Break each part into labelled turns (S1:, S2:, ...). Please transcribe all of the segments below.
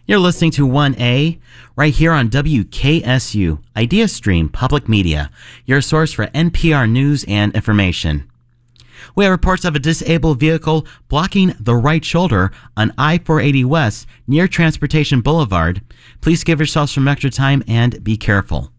S1: You're listening to 1A right here on WKSU, Idea Stream Public Media, your source for NPR news and information. We have reports of a disabled vehicle blocking the right shoulder on I-480 West near Transportation Boulevard. Please give yourselves some extra time and be careful.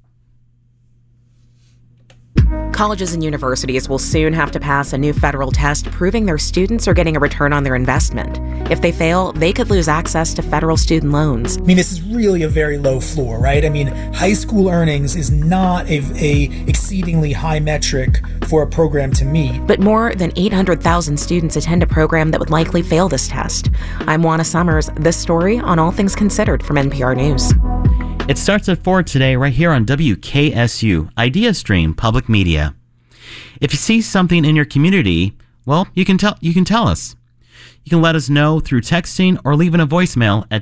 S2: Colleges and universities will soon have to pass a new federal test proving their students are getting a return on their investment. If they fail, they could lose access to federal student loans.
S3: I mean, this is really a very low floor, right? I mean, high school earnings is not a exceedingly high metric for a program to meet.
S2: But more than 800,000 students attend a program that would likely fail this test. I'm Juana Summers. This story on All Things Considered from NPR News.
S1: It starts at 4 today right here on WKSU, Idea Stream Public Media. If you see something in your community, well, you can tell us. You can let us know through texting or leaving a voicemail at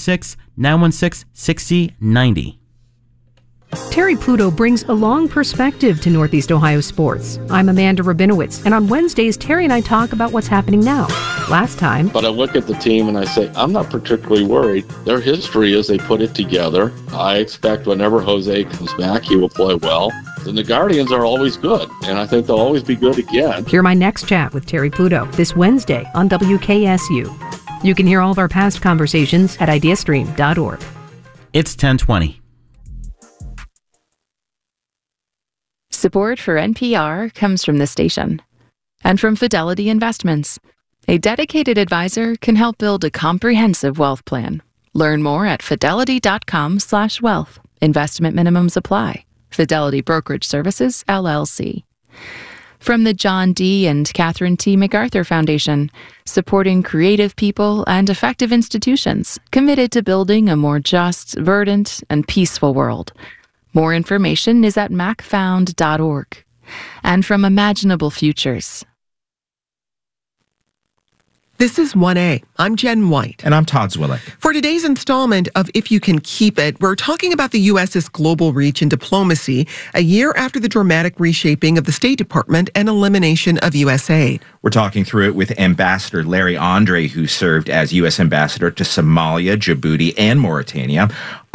S1: 216-916-6090.
S4: Terry Pluto brings a long perspective to Northeast Ohio sports. I'm Amanda Rabinowitz, and on Wednesdays, Terry and I talk about what's happening now. Last time...
S5: But I look at the team and I say, I'm not particularly worried. Their history is they put it together. I expect whenever Jose comes back, he will play well. And the Guardians are always good, and I think they'll always be good again.
S4: Hear my next chat with Terry Pluto this Wednesday on WKSU. You can hear all of our past conversations at ideastream.org.
S1: It's 1020.
S6: Support for NPR comes from this station and from Fidelity Investments. A dedicated advisor can help build a comprehensive wealth plan. Learn more at fidelity.com/wealth. Investment minimums apply. Fidelity Brokerage Services, LLC. From the John D. and Catherine T. MacArthur Foundation, supporting creative people and effective institutions committed to building a more just, verdant, and peaceful world. More information is at macfound.org. And from Imaginable Futures.
S7: This is 1A. I'm Jen White.
S8: And I'm Todd Zwillick.
S7: For today's installment of If You Can Keep It, we're talking about the U.S.'s global reach in diplomacy a year after the dramatic reshaping of the State Department and elimination of USAID.
S8: We're talking through it with Ambassador Larry Andre, who served as U.S. Ambassador to Somalia, Djibouti, and Mauritania.